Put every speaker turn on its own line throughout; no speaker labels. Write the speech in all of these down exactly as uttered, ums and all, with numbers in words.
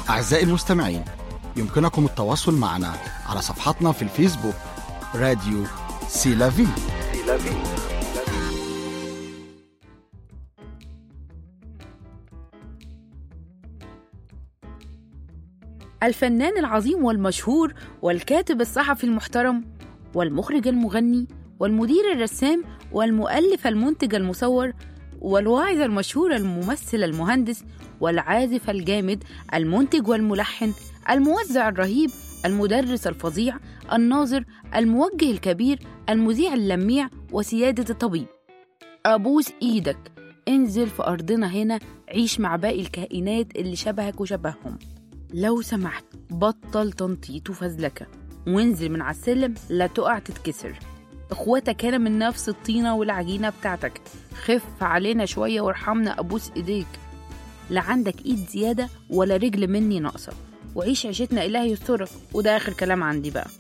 أعزائي المستمعين، يمكنكم التواصل معنا على صفحتنا في الفيسبوك راديو سيلافي.
الفنان العظيم والمشهور والكاتب الصحفي المحترم والمخرج المغني والمدير الرسام والمؤلف المنتج المصور والواعظ المشهور الممثل المهندس والعازف الجامد المنتج والملحن الموزع الرهيب المدرس الفظيع الناظر الموجه الكبير المذيع اللميع وسيادة الطبيب. أبوس إيدك، انزل في أرضنا هنا، عيش مع باقي الكائنات اللي شبهك وشبههم. لو سمحت بطل تنطيط وفزلكة وانزل من على السلم لا تقع تتكسر. اخواتك هنا من نفس الطينة والعجينة بتاعتك، خف علينا شوية وارحمنا. أبوس إيديك، لا عندك إيد زيادة ولا رجل مني ناقصة، وعيش عيشتنا إلهي يسترك. وده آخر كلام عندي بقى.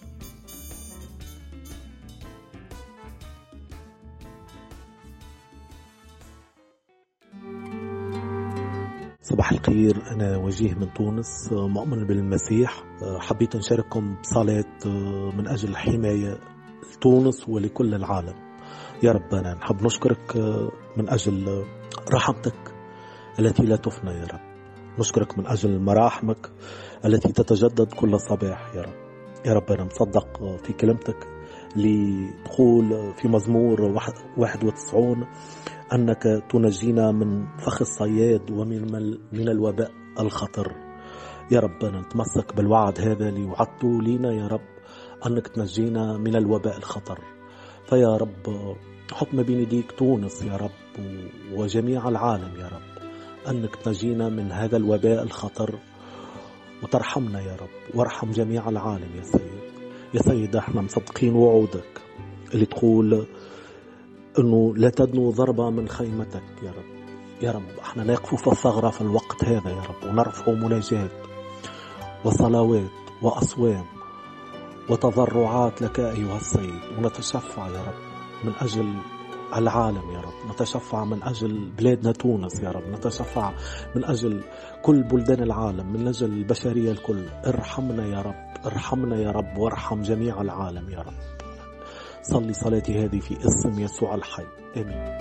صباح الخير، أنا وجيه من تونس، مؤمن بالمسيح. حبيت نشارككم بصلاة من أجل الحماية لتونس ولكل العالم. يا ربنا نحب نشكرك من أجل رحمتك التي لا تفنى يا رب. نشكرك من أجل مراحمك التي تتجدد كل صباح يا رب. يا رب أنا مصدق في كلمتك اللي تقول في مزمور واحد وتسعون أنك تنجينا من فخ الصياد ومن من الوباء الخطر. يا رب أنا نتمسك بالوعد هذا اللي وعدته لينا يا رب، أنك تنجينا من الوباء الخطر. فيا رب حط ما بين يديك تونس يا رب وجميع العالم يا رب، أنك تنجينا من هذا الوباء الخطر وترحمنا يا رب، وارحم جميع العالم يا سيد. يا سيد احنا مصدقين وعودك اللي تقول انه لا تدنو ضربة من خيمتك يا رب. يا رب احنا نقف في الثغرة في الوقت هذا يا رب، ونرفع مناجات وصلوات وأصوام وتضرعات لك أيها السيد، ونتشفع يا رب من أجل العالم يا رب، نتشفع من أجل بلادنا تونس يا رب، نتشفع من أجل كل بلدان العالم، من أجل البشرية الكل. ارحمنا يا رب، ارحمنا يا رب، وارحم جميع العالم يا رب. صلي صلاتي هذه في اسم يسوع الحي، آمين.